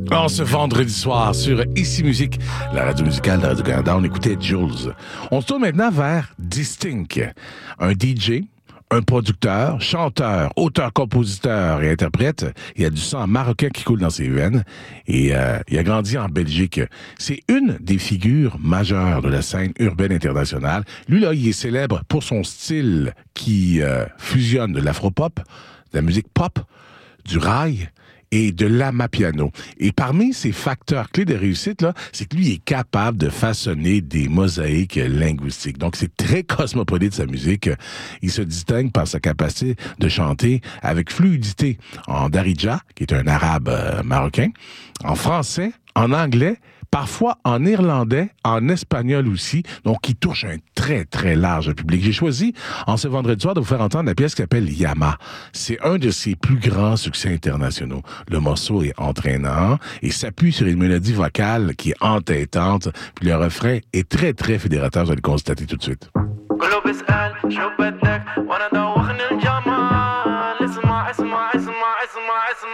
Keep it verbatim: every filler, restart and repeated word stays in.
En ce vendredi soir sur Ici Musique, la radio musicale de Radio-Canada, on écoutait Jules. On se tourne maintenant vers Distinct, un D J, un producteur, chanteur, auteur, compositeur et interprète. Il y a du sang marocain qui coule dans ses veines et euh, il a grandi en Belgique. C'est une des figures majeures de la scène urbaine internationale. Lui, là, il est célèbre pour son style qui euh, fusionne de l'afro-pop, de la musique pop, du rail et de l'amapiano. Et parmi ces facteurs clés de réussite, là, c'est que lui est capable de façonner des mosaïques linguistiques. Donc, c'est très cosmopolite, sa musique. Il se distingue par sa capacité de chanter avec fluidité en darija, qui est un arabe euh, marocain, en français, en anglais, parfois en irlandais, en espagnol aussi. Donc, il touche un très, très large public. J'ai choisi, en ce vendredi soir, de vous faire entendre la pièce qui s'appelle Yama. C'est un de ses plus grands succès internationaux. Le morceau est entraînant et s'appuie sur une mélodie vocale qui est entêtante. Puis le refrain est très, très fédérateur. Vous allez le constater tout de suite.